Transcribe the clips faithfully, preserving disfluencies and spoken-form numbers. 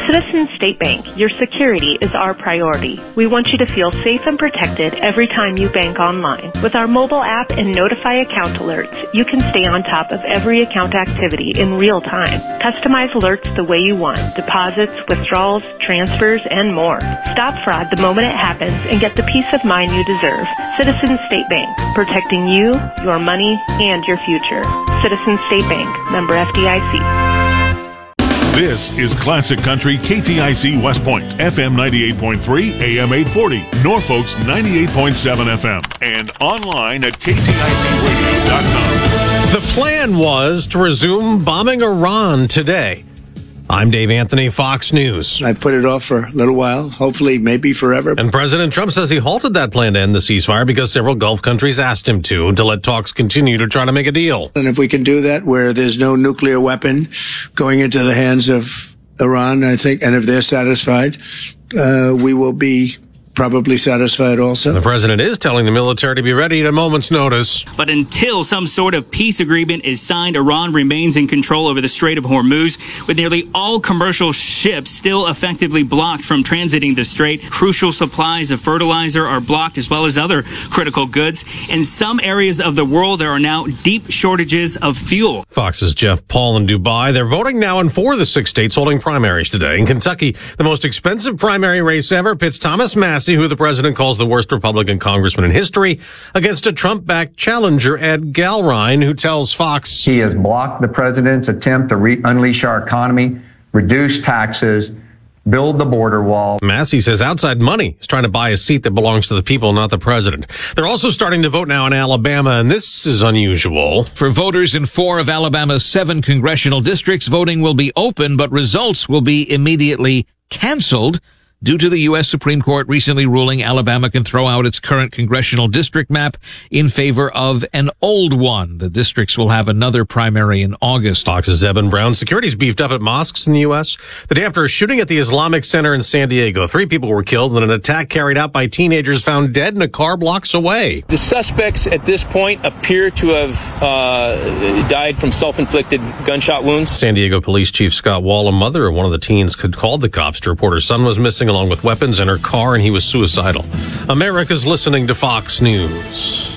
Citizens State Bank, your security is our priority. We want you to feel safe and protected every time you bank online. With our mobile app and Notify account alerts, you can stay on top of every account activity in real time. Customize alerts the way you want, deposits, withdrawals, transfers, and more. Stop fraud the moment it happens and get the peace of mind you deserve. Citizens State Bank, protecting you, your money, and your future. Citizens State Bank, member F D I C. This is Classic Country K T I C West Point, F M ninety-eight point three, A M eight forty, Norfolk's ninety-eight point seven F M, and online at K T I C radio dot com. The plan was to resume bombing Iran today. I'm Dave Anthony, Fox News. I put it off for a little while, hopefully maybe forever. And President Trump says he halted that plan to end the ceasefire because several Gulf countries asked him to, to let talks continue to try to make a deal. And if we can do that where there's no nuclear weapon going into the hands of Iran, I think, and if they're satisfied, uh, we will be probably satisfied also. The president is telling the military to be ready at a moment's notice. But until some sort of peace agreement is signed, Iran remains in control over the Strait of Hormuz, with nearly all commercial ships still effectively blocked from transiting the strait. Crucial supplies of fertilizer are blocked, as well as other critical goods. In some areas of the world, there are now deep shortages of fuel. Fox's Jeff Paul in Dubai. They're voting now in four of the six states holding primaries today. In Kentucky, the most expensive primary race ever pits Thomas Massie, who the president calls the worst Republican congressman in history, against a Trump-backed challenger, Ed Galrine, who tells Fox he has blocked the president's attempt to re- unleash our economy, reduce taxes, build the border wall. Massie says outside money is trying to buy a seat that belongs to the people, not the president. They're also starting to vote now in Alabama, and this is unusual. For voters in four of Alabama's seven congressional districts, voting will be open, but results will be immediately canceled due to the U S Supreme Court recently ruling Alabama can throw out its current congressional district map in favor of an old one. The districts will have another primary in August. Fox's Eben Brown. Security's beefed up at mosques in the U S the day after a shooting at the Islamic Center in San Diego. Three people were killed in an attack carried out by teenagers found dead in a car blocks away. The suspects at this point appear to have uh, died from self-inflicted gunshot wounds. San Diego Police Chief Scott Wall, a mother of one of the teens, could call the cops to report her son was missing along with weapons in her car, and he was suicidal. America's listening to Fox News.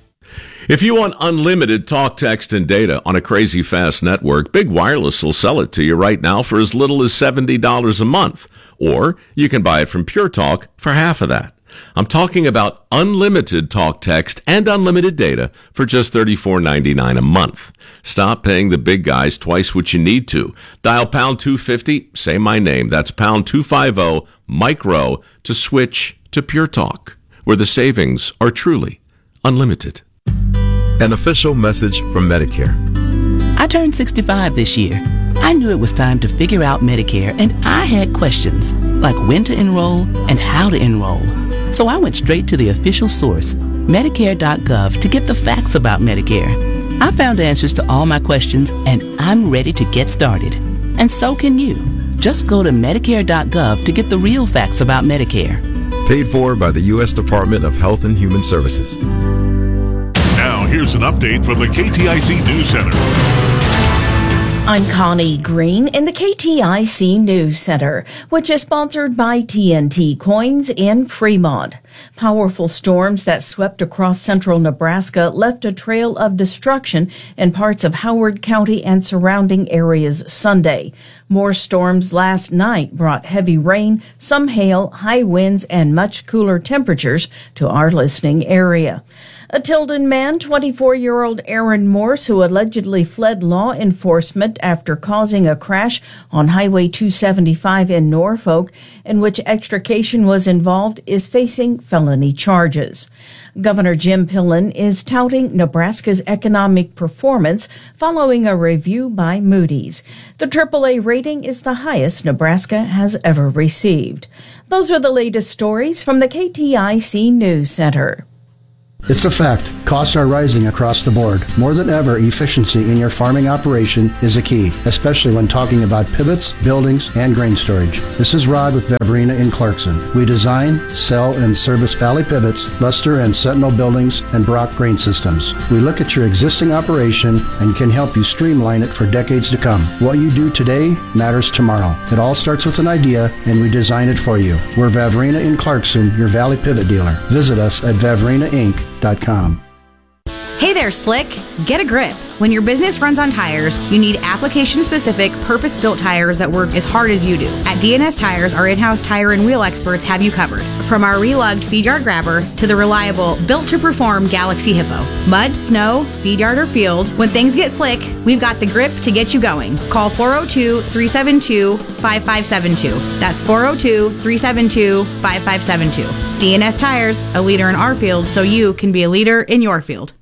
If you want unlimited talk, text, and data on a crazy fast network, Big Wireless will sell it to you right now for as little as seventy dollars a month. Or you can buy it from Pure Talk for half of that. I'm talking about unlimited talk, text, and unlimited data for just thirty-four ninety-nine a month. Stop paying the big guys twice what you need to. Dial pound two fifty, say my name. That's pound two fifty, micro, to switch to Pure Talk, where the savings are truly unlimited. An official message from Medicare. I turned sixty-five this year. I knew it was time to figure out Medicare, and I had questions, like when to enroll and how to enroll. So I went straight to the official source, Medicare dot gov, to get the facts about Medicare. I found answers to all my questions, and I'm ready to get started. And so can you. Just go to Medicare dot gov to get the real facts about Medicare. Paid for by the U S Department of Health and Human Services. Now, here's an update from the K T I C News Center. I'm Connie Green in the K T I C News Center, which is sponsored by T N T Coins in Fremont. Powerful storms that swept across central Nebraska left a trail of destruction in parts of Howard County and surrounding areas Sunday. More storms last night brought heavy rain, some hail, high winds, and much cooler temperatures to our listening area. A Tilden man, twenty-four-year-old Aaron Morse, who allegedly fled law enforcement after causing a crash on Highway two seventy-five in Norfolk, in which extrication was involved, is facing felony charges. Governor Jim Pillen is touting Nebraska's economic performance following a review by Moody's. The triple A rating is the highest Nebraska has ever received. Those are the latest stories from the K T I C News Center. It's a fact. Costs are rising across the board. More than ever, efficiency in your farming operation is a key, especially when talking about pivots, buildings, and grain storage. This is Rod with Vavrina in Clarkson. We design, sell, and service Valley Pivots, Luster and Sentinel buildings, and Brock grain systems. We look at your existing operation and can help you streamline it for decades to come. What you do today matters tomorrow. It all starts with an idea, and we design it for you. We're Vavrina in Clarkson, your Valley Pivot dealer. Visit us at vavrina inc dot com. Hey there, Slick. Get a grip. When your business runs on tires, you need application-specific, purpose-built tires that work as hard as you do. At D N S Tires, our in-house tire and wheel experts have you covered. From our relugged feed yard grabber to the reliable, built-to-perform Galaxy Hippo. Mud, snow, feed yard, or field, when things get slick, we've got the grip to get you going. Call four oh two, three seven two, five five seven two. That's four oh two, three seven two, five five seven two. D N S Tires, a leader in our field, so you can be a leader in your field.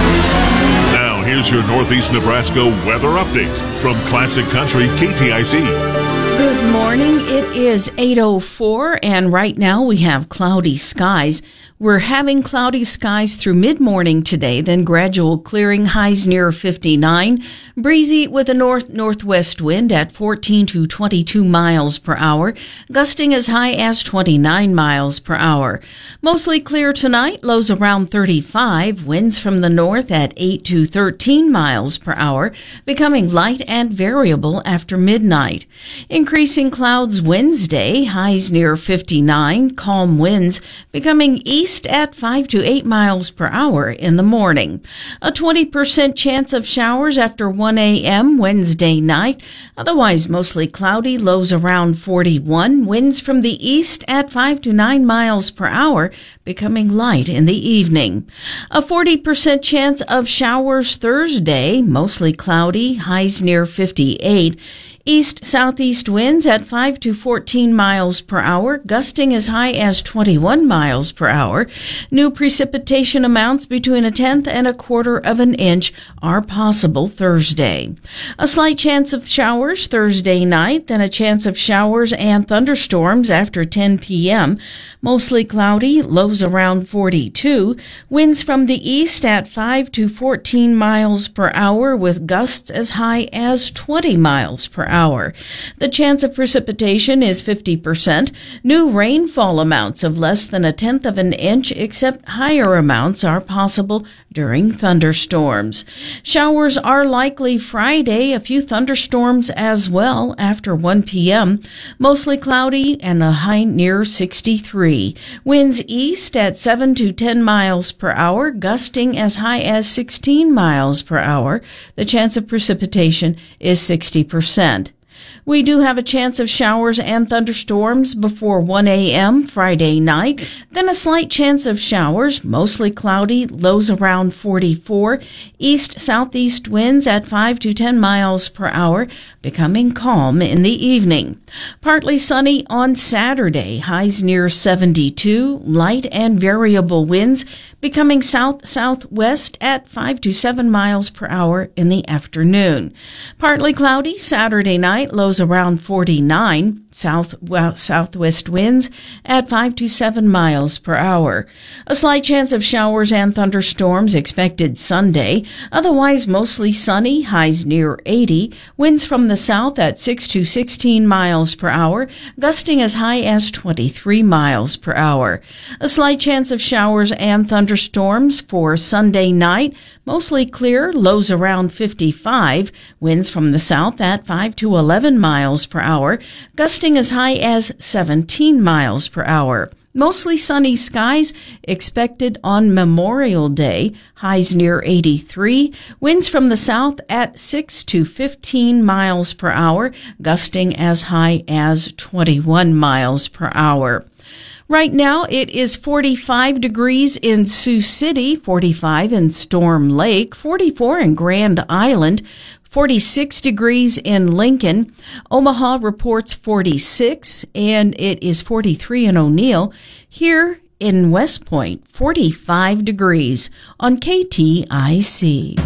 Now, here's your Northeast Nebraska weather update from Classic Country K T I C. Good morning. It is eight oh four, and right now we have cloudy skies. We're having cloudy skies through mid-morning today, then gradual clearing, highs near fifty-nine. Breezy with a north-northwest wind at fourteen to twenty-two miles per hour, gusting as high as twenty-nine miles per hour. Mostly clear tonight, lows around thirty-five, winds from the north at eight to thirteen miles per hour, becoming light and variable after midnight. Increasing clouds Wednesday, highs near fifty-nine, calm winds becoming east at five to eight miles per hour in the morning. A twenty percent chance of showers after one a.m. Wednesday night. Otherwise mostly cloudy, lows around forty-one, winds from the east at five to nine miles per hour, becoming light in the evening. A forty percent chance of showers Thursday, mostly cloudy, highs near fifty-eight. East-southeast winds at five to fourteen miles per hour, gusting as high as twenty-one miles per hour. New precipitation amounts between a tenth and a quarter of an inch are possible Thursday. A slight chance of showers Thursday night, then a chance of showers and thunderstorms after ten p.m. Mostly cloudy, lows around forty-two. Winds from the east at five to fourteen miles per hour with gusts as high as twenty miles per hour. The chance of precipitation is fifty percent. New rainfall amounts of less than a tenth of an inch, except higher amounts are possible during thunderstorms. Showers are likely Friday, a few thunderstorms as well after one p.m. Mostly cloudy and a high near sixty-three. Winds east at seven to ten miles per hour, gusting as high as sixteen miles per hour. The chance of precipitation is sixty percent. We do have a chance of showers and thunderstorms before one a.m. Friday night, then a slight chance of showers, mostly cloudy, lows around forty-four, east-southeast winds at five to ten miles per hour, becoming calm in the evening. Partly sunny on Saturday, highs near seventy-two, light and variable winds becoming south-southwest at five to seven miles per hour in the afternoon. Partly cloudy Saturday night, lows around forty-nine, south well, southwest winds at five to seven miles per hour. A slight chance of showers and thunderstorms expected Sunday, otherwise mostly sunny, highs near eighty, winds from the south at six to sixteen miles per hour, gusting as high as twenty-three miles per hour. A slight chance of showers and thunderstorms for Sunday night, mostly clear, lows around fifty-five, winds from the south at five to eleven miles per hour, gusting as high as seventeen miles per hour. Mostly sunny skies expected on Memorial Day, highs near eighty-three, winds from the south at six to fifteen miles per hour, gusting as high as twenty-one miles per hour. Right now, it is forty-five degrees in Sioux City, forty-five in Storm Lake, forty-four in Grand Island, forty-six degrees in Lincoln. Omaha reports forty-six, and it is forty-three in O'Neill. Here in West Point, forty-five degrees on K T I C.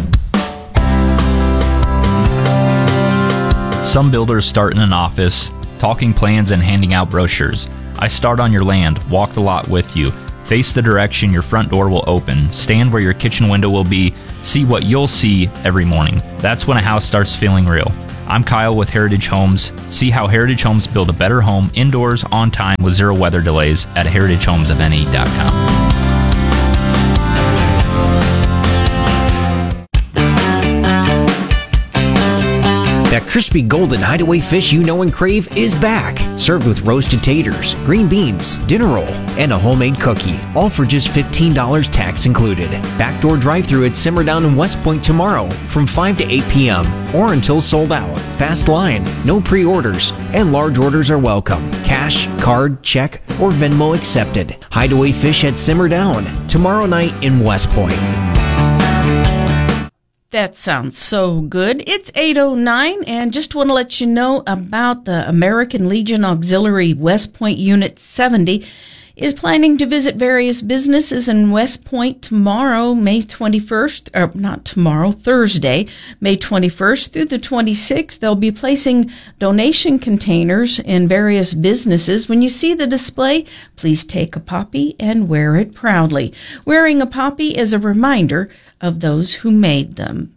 Some builders start in an office, talking plans and handing out brochures. I start on your land, walk the lot with you. Face the direction your front door will open. Stand where your kitchen window will be. See what you'll see every morning. That's when a house starts feeling real. I'm Kyle with Heritage Homes. See how Heritage Homes build a better home indoors on time with zero weather delays at heritage homes of n e dot com. That crispy golden hideaway fish you know and crave is back. Served with roasted taters, green beans, dinner roll, and a homemade cookie. All for just fifteen dollars tax included. Backdoor drive-thru at Simmer Down in West Point tomorrow from five to eight p.m. or until sold out. Fast line, no pre-orders, and large orders are welcome. Cash, card, check, or Venmo accepted. Hideaway Fish at Simmer Down tomorrow night in West Point. That sounds so good. It's eight oh nine, and just want to let you know about the American Legion Auxiliary West Point Unit seventy is planning to visit various businesses in West Point tomorrow, May twenty-first, or not tomorrow, Thursday, May twenty-first through the twenty-sixth. They'll be placing donation containers in various businesses. When you see the display, please take a poppy and wear it proudly. Wearing a poppy is a reminder of those who made them.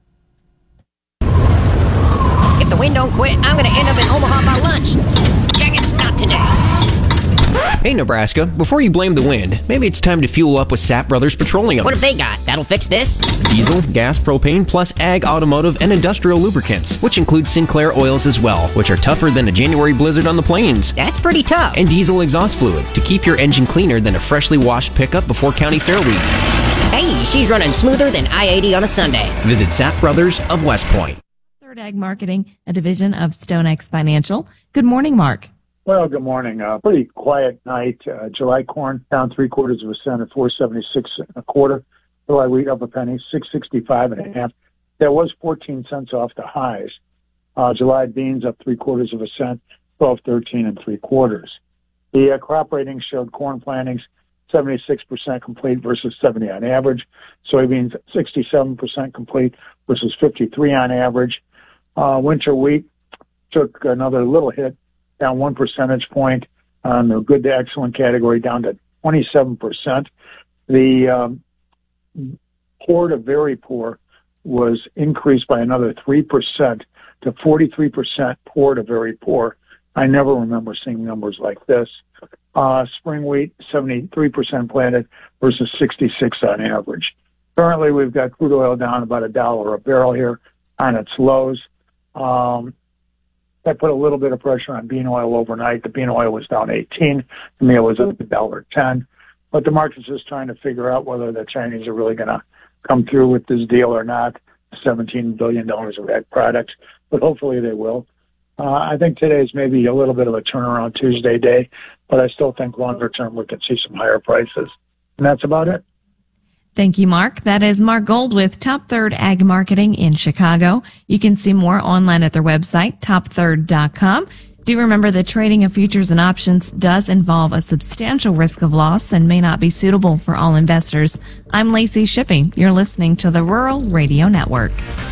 If the wind don't quit, I'm going to end up in Omaha by lunch. Dang it, not today. Hey Nebraska, before you blame the wind, maybe it's time to fuel up with Sapp Brothers Petroleum. What have they got? That'll fix this? Diesel, gas, propane, plus ag, automotive, and industrial lubricants, which include Sinclair oils as well, which are tougher than a January blizzard on the plains. That's pretty tough. And diesel exhaust fluid to keep your engine cleaner than a freshly washed pickup before County Fair week. Hey, she's running smoother than I eighty on a Sunday. Visit Sapp Brothers of West Point. Third Ag Marketing, a division of StoneX Financial. Good morning, Mark. Well, good morning. Uh, pretty quiet night. Uh, July corn down three quarters of a cent at four seventy-six and a quarter. July wheat up a penny, six sixty-five and a half. That was fourteen cents off the highs. Uh, July beans up three quarters of a cent, twelve thirteen and three quarters. The uh, crop ratings showed corn plantings seventy-six percent complete versus seventy on average. Soybeans sixty-seven percent complete versus fifty-three on average. Uh, winter wheat took another little hit, down one percentage point on the good to excellent category, down to twenty-seven percent. The um, poor to very poor was increased by another three percent to forty-three percent poor to very poor. I never remember seeing numbers like this. Uh, spring wheat, seventy-three percent planted versus sixty-six on average. Currently, we've got crude oil down about a dollar a barrel here on its lows. Um, that put a little bit of pressure on bean oil overnight. The bean oil was down eighteen. The meal was up a dollar ten. But the market's just trying to figure out whether the Chinese are really going to come through with this deal or not. seventeen billion dollars of ag products, but hopefully they will. Uh, I think today's maybe a little bit of a turnaround Tuesday day, but I still think longer term we can see some higher prices. And that's about it. Thank you, Mark. That is Mark Gold with Top Third Ag Marketing in Chicago. You can see more online at their website, top third dot com. Do remember that trading of futures and options does involve a substantial risk of loss and may not be suitable for all investors. I'm Lacey Shippey. You're listening to the Rural Radio Network.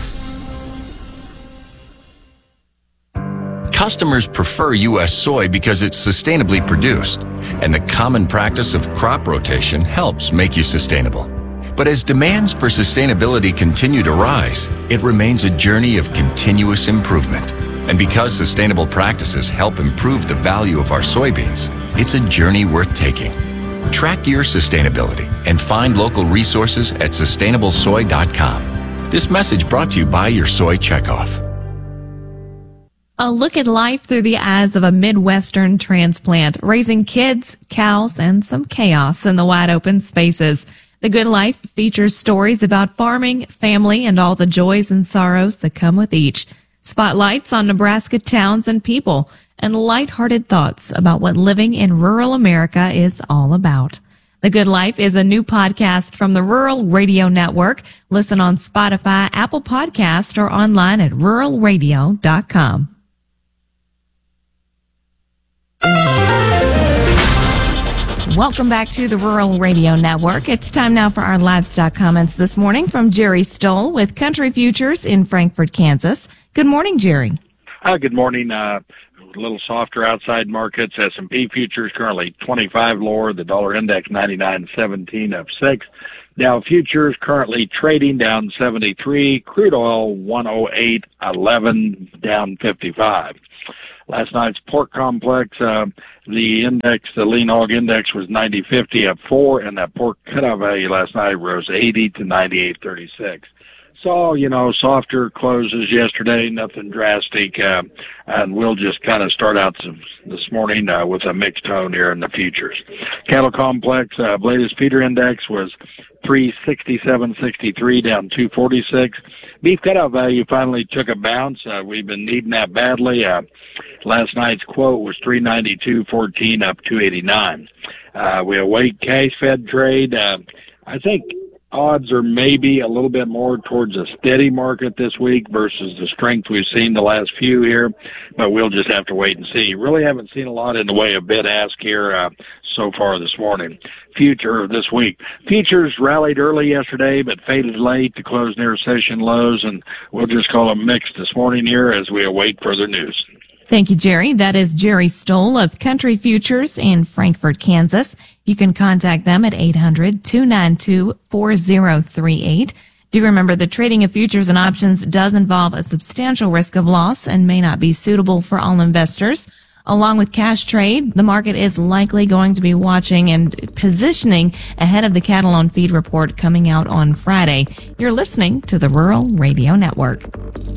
Customers prefer U S soy because it's sustainably produced, and the common practice of crop rotation helps make you sustainable. But as demands for sustainability continue to rise, it remains a journey of continuous improvement. And because sustainable practices help improve the value of our soybeans, it's a journey worth taking. Track your sustainability and find local resources at sustainable soy dot com. This message brought to you by your Soy Checkoff. A look at life through the eyes of a Midwestern transplant, raising kids, cows, and some chaos in the wide open spaces. The Good Life features stories about farming, family, and all the joys and sorrows that come with each. Spotlights on Nebraska towns and people, and lighthearted thoughts about what living in rural America is all about. The Good Life is a new podcast from the Rural Radio Network. Listen on Spotify, Apple Podcast, or online at rural radio dot com. Welcome back to the Rural Radio Network. It's time now for our livestock comments this morning from Jerry Stoll with Country Futures in Frankfort, Kansas. Good morning, Jerry. Uh, good morning. Uh, a little softer outside markets. S and P futures currently twenty-five lower. The dollar index ninety-nine seventeen up six. Dow futures currently trading down seventy-three. Crude oil one oh eight eleven down fifty-five. Last night's pork complex, uh, the index, the lean hog index was ninety fifty up four, and that pork cutout value last night rose eighty to ninety-eight thirty-six. So, you know, softer closes yesterday, nothing drastic, uh, and we'll just kind of start out some, this morning uh, with a mixed tone here in the futures. Cattle complex, uh, latest feeder index was three sixty-seven sixty-three, down two forty-six. Beef cutout value finally took a bounce. Uh, we've been needing that badly. Uh, last night's quote was three ninety-two fourteen, up two eighty-nine. Uh, we await cash fed trade. Uh, I think odds are maybe a little bit more towards a steady market this week versus the strength we've seen the last few here, but we'll just have to wait and see. Really haven't seen a lot in the way of bid ask here uh, so far this morning. Future this week. Futures rallied early yesterday, but faded late to close near session lows, and we'll just call them mixed this morning here as we await further news. Thank you, Jerry. That is Jerry Stoll of Country Futures in Frankfort, Kansas. You can contact them at eight hundred two nine two four zero three eight. Do remember the trading of futures and options does involve a substantial risk of loss and may not be suitable for all investors. Along with cash trade, the market is likely going to be watching and positioning ahead of the cattle on feed report coming out on Friday. You're listening to the Rural Radio Network.